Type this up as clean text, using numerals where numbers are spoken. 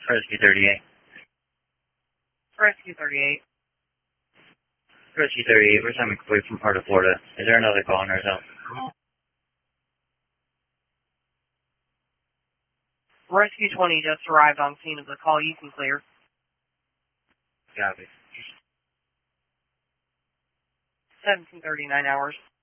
Rescue 38. Rescue 38. Rescue 38, we're coming away from part of Florida. Is there another call on our zone? Rescue 20 just arrived on scene of the call. You can clear. Copy. 1739 hours.